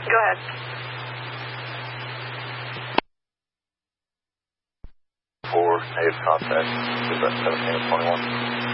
Go ahead. 4, negative contact. Is that 17 of 21?